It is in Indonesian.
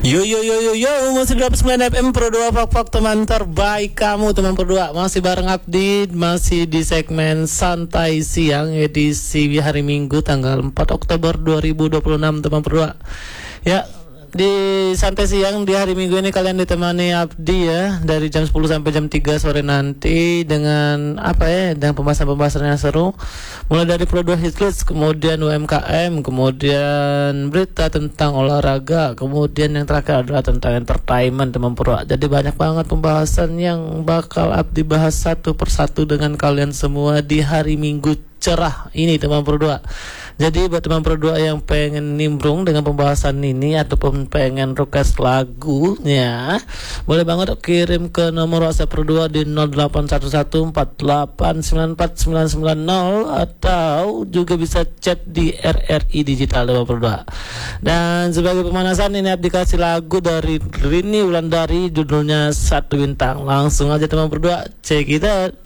Yo yo yo yo yo, masih 29 FM Pro 2 Fak teman terbaik kamu teman Pro 2. Masih bareng Abdi, masih di segmen Santai Siang edisi hari Minggu tanggal 4 Oktober 2026 teman Pro 2. Ya, di Santai Siang di hari Minggu ini kalian ditemani Abdi ya dari jam 10 sampai jam 3 sore nanti dengan dengan pembahasan-pembahasan yang seru, mulai dari Pro 2 Hitlist, kemudian UMKM, kemudian berita tentang olahraga, kemudian yang terakhir adalah tentang entertainment teman Pro. Jadi banyak banget pembahasan yang bakal Abdi bahas satu persatu dengan kalian semua di hari Minggu cerah ini teman Pro 2. Jadi buat teman Pro 2 yang pengen nimbrung dengan pembahasan ini ataupun pengen request lagunya, boleh banget kirim ke nomor WhatsApp Pro 2 di 081148949990 atau juga bisa chat di RRI Digital teman Pro 2. Dan sebagai pemanasan ini Abdi kasih lagu dari Rini Wulandari, judulnya Satu Bintang. Langsung aja teman Pro 2, check it out.